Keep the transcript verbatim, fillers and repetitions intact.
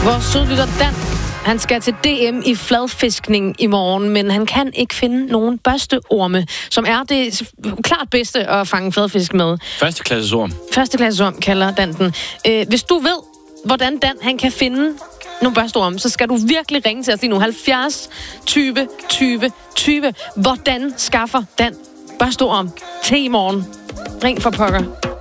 Vores sødlytter Dan, han skal til D M i fladfiskning i morgen, men han kan ikke finde nogen børsteorme, som er det klart bedste at fange fladfisk med. Førsteklassesorm. Førsteklassesorm kalder Dan den. Øh, hvis du ved, hvordan Dan han kan finde nogle børsteorme, så skal du virkelig ringe til os lige nu. halvfjerds tyve tyve tyve. Hvordan skaffer Dan børsteorm til i morgen? Ring for pokker.